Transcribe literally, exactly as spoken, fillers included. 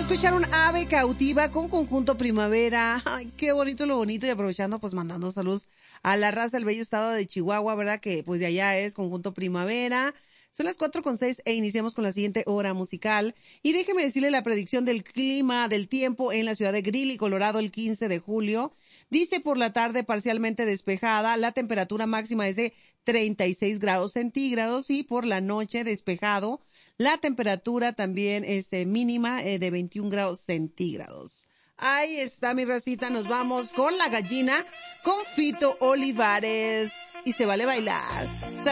escucharon Ave Cautiva con Conjunto Primavera. Ay, qué bonito lo bonito. Y aprovechando, pues mandando saludos a la raza del bello estado de Chihuahua, ¿verdad? Que pues de allá es Conjunto Primavera. Son las cuatro con seis e iniciamos con la siguiente hora musical. Y déjeme decirle la predicción del clima, del tiempo en la ciudad de Greeley, Colorado, el quince de julio. Dice por la tarde parcialmente despejada, la temperatura máxima es de treinta y seis grados centígrados y por la noche despejado, la temperatura también este mínima eh, de veintiún grados centígrados. Ahí está mi racita, nos vamos con la gallina, con Fito Olivares y se vale bailar.